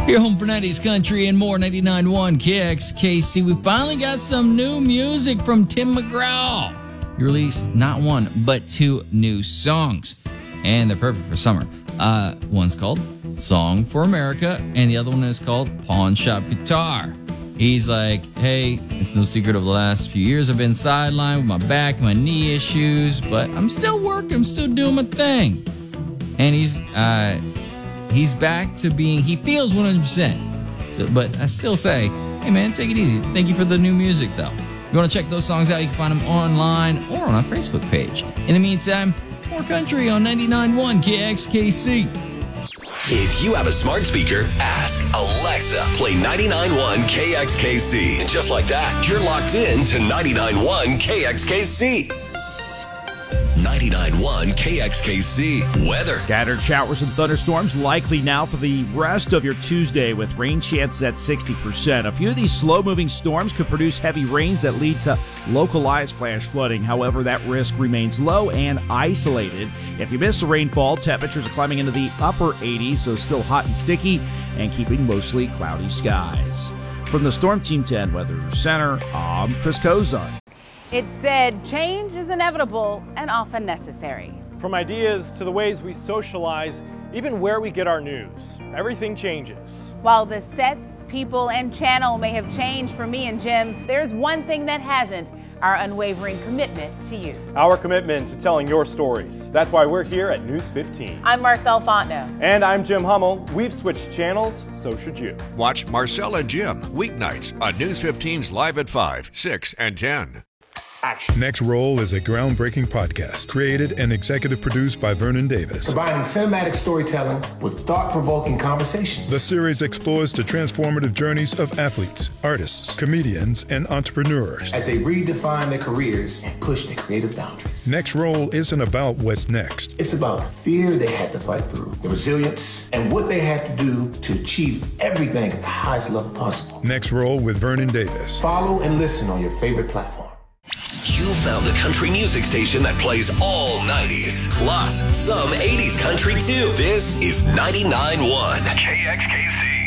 Your home for 90s country and more, 99.1 KXKC. We finally got some new music from Tim McGraw. He released not one, but two new songs, and they're perfect for summer. One's called Song for America, and the other one is called Pawn Shop Guitar. He's like, hey, it's no secret over the last few years I've been sidelined with my back and my knee issues, but I'm still working, I'm still doing my thing. And he's back to being, he feels 100%. So, but I still say, hey man, take it easy. Thank you for the new music though. If you want to check those songs out, you can find them online or on our Facebook page. In the meantime, more country on 99.1 KXKC. If you have a smart speaker, ask Alexa, play 99.1 KXKC. And just like that, you're locked in to 99.1 KXKC. 99.1 KXKC weather. Scattered showers and thunderstorms likely now for the rest of your Tuesday with rain chances at 60%. A few of these slow-moving storms could produce heavy rains that lead to localized flash flooding. However, that risk remains low and isolated. If you miss the rainfall, temperatures are climbing into the upper 80s, so still hot and sticky and keeping mostly cloudy skies. From the Storm Team 10 Weather Center, I'm Chris Kozar. It said change is inevitable and often necessary. From ideas to the ways we socialize, even where we get our news, everything changes. While the sets, people, and channel may have changed for me and Jim, there's one thing that hasn't: our unwavering commitment to you. Our commitment to telling your stories. That's why we're here at News 15. I'm Marcel Fontenot. And I'm Jim Hummel. We've switched channels, so should you. Watch Marcel and Jim weeknights on News 15's Live at 5, 6, and 10. Action. Next Roll is a groundbreaking podcast created and executive produced by Vernon Davis. Combining cinematic storytelling with thought-provoking conversations. The series explores the transformative journeys of athletes, artists, comedians, and entrepreneurs as they redefine their careers and push their creative boundaries. Next Roll isn't about what's next. It's about the fear they had to fight through, the resilience, and what they had to do to achieve everything at the highest level possible. Next Roll with Vernon Davis. Follow and listen on your favorite platform. You found the country music station that plays all 90s, plus some 80s country too. This is 99.1 KXKC.